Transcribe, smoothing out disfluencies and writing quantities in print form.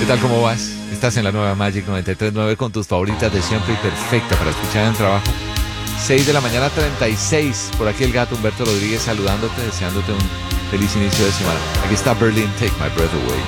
tal? ¿Cómo vas? Estás en la nueva Magic 93.9 con tus favoritas de siempre y perfecta para escuchar en el trabajo. 6 de la mañana 36. Por aquí el gato Humberto Rodríguez saludándote, deseándote un feliz inicio de semana. Aquí está Berlin, Take My Breath Away.